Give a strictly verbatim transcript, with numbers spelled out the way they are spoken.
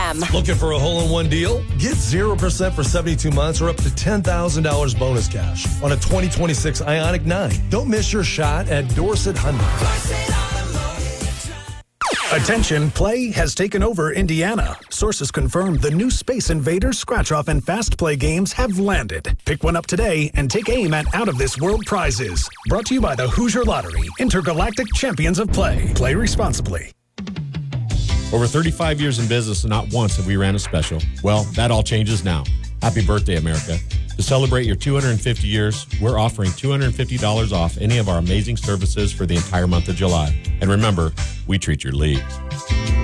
m. Looking for a hole-in-one deal? Get zero percent for seventy-two months or up to ten thousand dollars bonus cash on a twenty twenty-six Ioniq nine. Don't miss your shot at Dorset Hyundai. Attention, play has taken over Indiana. Sources confirm the new Space Invaders scratch-off and fast play games have landed. Pick one up today and take aim at out-of-this-world prizes. Brought to you by the Hoosier Lottery, intergalactic champions of play. Play responsibly. Over thirty-five years in business, and not once have we ran a special. Well, that all changes now. Happy birthday, America. To celebrate your two hundred fifty years, we're offering two hundred fifty dollars off any of our amazing services for the entire month of July. And remember, we treat your leagues.